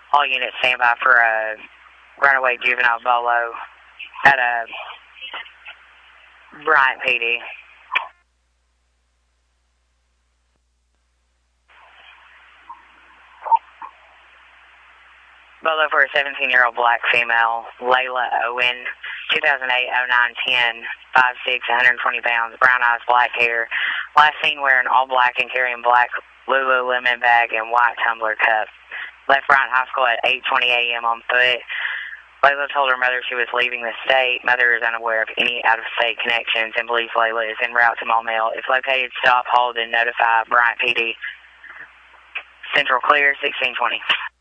All units stand by for a runaway juvenile bolo at a Bryant PD. Bolo for a 17-year-old black female, Layla Owen, 2008, 09, 10, 5'6", 120 pounds, brown eyes, black hair. Last seen wearing all black and carrying black Lululemon bag and white tumbler cup. Left Bryant High School at 8:20 a.m. on foot. Layla told her mother she was leaving the state. Mother is unaware of any out-of-state connections and believes Layla is en route to Maumelle. If located, stop, hold, and notify Bryant PD. Central clear, 1620.